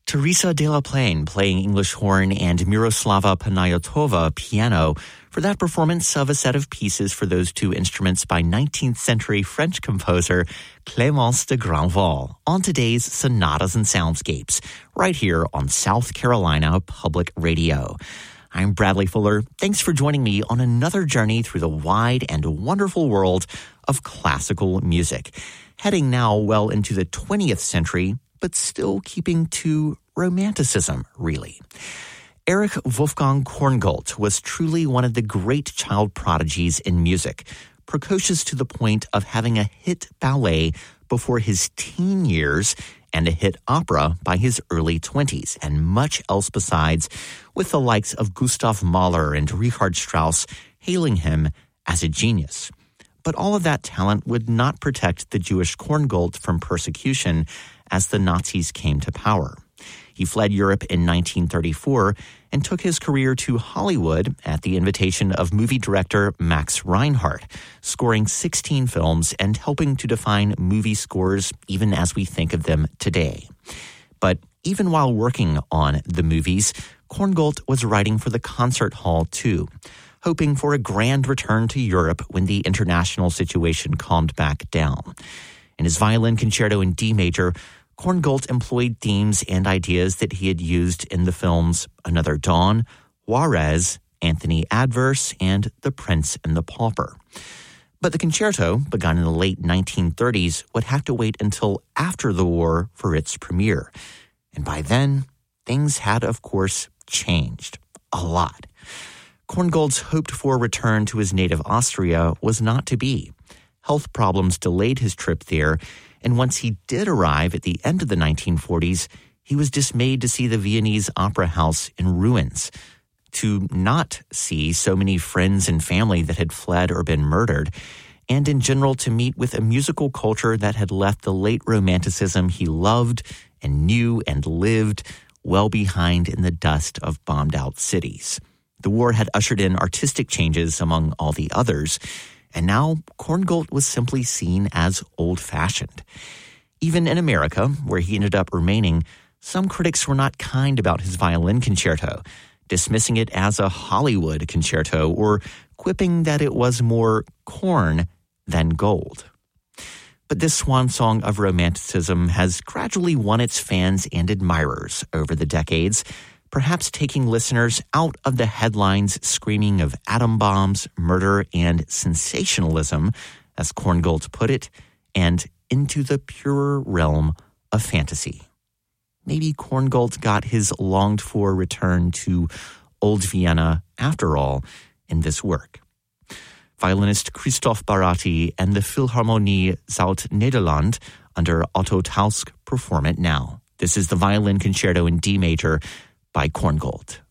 Teresa de la Plaine playing English horn and Miroslava Panayotova piano for that performance of a set of pieces for those two instruments by 19th century French composer Clémence de Grandval on today's Sonatas and Soundscapes, right here on South Carolina Public Radio. I'm Bradley Fuller. Thanks for joining me on another journey through the wide and wonderful world of classical music, heading now well into the 20th century, but still keeping to Romanticism, really. Erich Wolfgang Korngold was truly one of the great child prodigies in music, precocious to the point of having a hit ballet before his teen years and a hit opera by his early 20s, and much else besides, with the likes of Gustav Mahler and Richard Strauss hailing him as a genius. But all of that talent would not protect the Jewish Korngold from persecution as the Nazis came to power. He fled Europe in 1934 and took his career to Hollywood at the invitation of movie director Max Reinhardt, scoring 16 films and helping to define movie scores even as we think of them today. But even while working on the movies, Korngold was writing for the concert hall too, hoping for a grand return to Europe when the international situation calmed back down. In his violin concerto in D major, Korngold employed themes and ideas that he had used in the films Another Dawn, Juarez, Anthony Adverse, and The Prince and the Pauper. But the concerto, begun in the late 1930s, would have to wait until after the war for its premiere. And by then, things had, of course, changed a lot. Korngold's hoped-for return to his native Austria was not to be. Health problems delayed his trip there, and once he did arrive at the end of the 1940s, he was dismayed to see the Viennese Opera House in ruins, to not see so many friends and family that had fled or been murdered, and in general to meet with a musical culture that had left the late Romanticism he loved and knew and lived well behind in the dust of bombed-out cities. The war had ushered in artistic changes among all the others, and now Korngold was simply seen as old-fashioned. Even in America, where he ended up remaining, some critics were not kind about his violin concerto, dismissing it as a Hollywood concerto or quipping that it was more corn than gold. But this swan song of Romanticism has gradually won its fans and admirers over the decades, perhaps taking listeners out of the headlines screaming of atom bombs, murder, and sensationalism, as Korngold put it, and into the purer realm of fantasy. Maybe Korngold got his longed-for return to Old Vienna, after all, in this work. Violinist Christoph Baratti and the Philharmonie Zuid-Nederland under Otto Tausk perform it now. This is the Violin Concerto in D major by Korngold.